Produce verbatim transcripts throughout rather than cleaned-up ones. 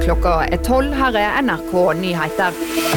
Klokka er tolv, her er N R K Nyheter.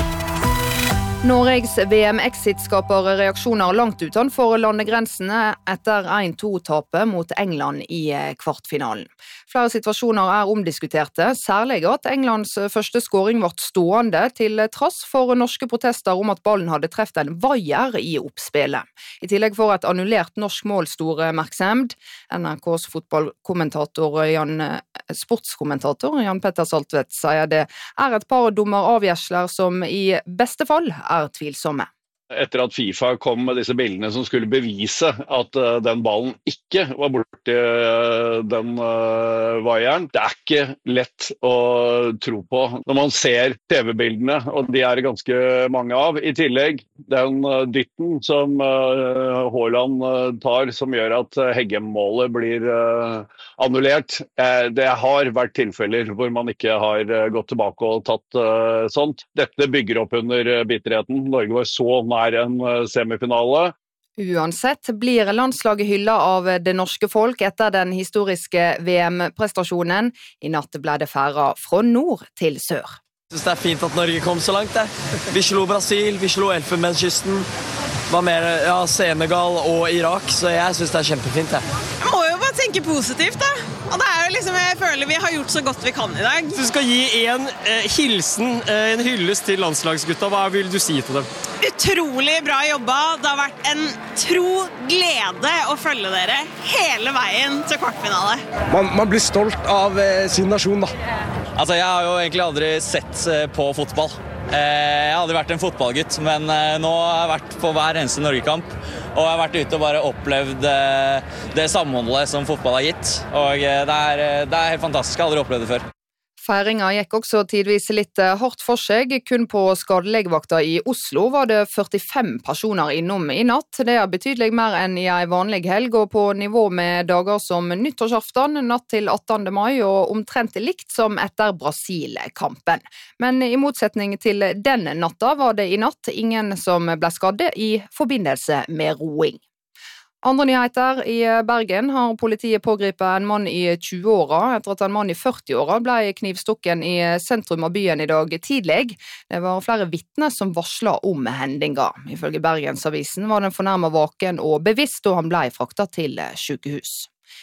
Norges V M-exit skaper reaksjoner langt utenfor landegrensene etter en to-tapet mot England i kvartfinalen. Flere situasjoner er omdiskuterte, særlig at Englands første scoring ble stående til trass for norske protester om at ballen hadde treft en vaier i oppspillet. I tillegg får et annullert norsk mål stor oppmerksomhet. N R K's fotballkommentator Jan, sportskommentator Jan Petter Saltvedt sier det er et par dommeravgjørelser som i beste fall er tvilsomme. Etter at FIFA kom med disse bildene som skulle bevise at uh, den ballen ikke var borti uh, den uh, vaieren. Det er ikke lett å tro på når man ser T V-bildene, og de er ganske mange av. I tillegg den uh, dytten som uh, Haaland uh, tar, som gjør at uh, Heggem-målet blir uh, annullert. Uh, det har vært tilfeller hvor man ikke har uh, gått tilbake og tatt uh, sånt. Dette bygger opp under uh, bitterheten. Norge var så nær er en semifinale. Uansett blir landslaget hyllet av det norske folk etter den historiske V M-prestasjonen. I natt ble det færa fra nord til sør. Jeg synes det er fint at Norge kom så langt. Der. Vi slo Brasil, vi slo Elfenbenskysten, var mer ja, Senegal og Irak, så jeg synes det er kjempefint. Jeg. jeg må jo bare tenke positivt da. Og det er jo liksom, jeg føler vi har gjort så godt vi kan i dag. Du skal gi en eh, hilsen, eh, en hyllest til landslagsgutta. Hva vil du si til dem? Utrolig bra jobba. Det har vært en tro glede å følge dere hele veien til kvartfinale. Man, man blir stolt av eh, sin nasjon da. Altså, jeg har jo egentlig aldri sett eh, på fotball. Eh, jeg har aldri vært en fotballgutt, men eh, nå har jeg vært på hver eneste Norgekamp. Og jeg har vært ute og bare opplevd eh, det samholdet som fotball har gitt. Og eh, det, er, det er helt fantastisk, jeg har aldri opplevd det før. Feiringa gikk også tidvis litt hardt for seg. Kun på skadelegevakta i Oslo var det førtifem personer innom i natt. Det er betydelig mer enn i en vanlig helg, og på nivå med dager som nyttårsaften, natt til attende mai, og omtrent likt som etter Brasil-kampen. Men i motsetning til den natta var det i natt ingen som ble skadde i forbindelse med roing. Andre nyheter i Bergen har politiet pågripet en mann i tjue-åra etter at en mann i førti-åra ble knivstukken i sentrum av byen i dag tidlig. Det var flere vitner som varslet om hendinga. Ifølge Bergensavisen var den fornærmet vaken og bevisst da han ble fraktet til sykehus.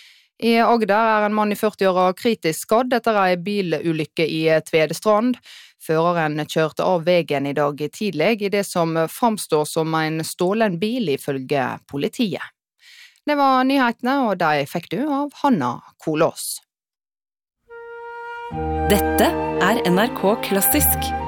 I Agder er en mann i førti-åra kritisk skadd etter en bilulykke i Tvedestrand. Føreren kjørte av veien i dag tidlig i det som framstår som en stålen bil ifølge politiet. Det var nyhetene, og de fikk du av Hanna Kolås. Dette er N R K Klassisk.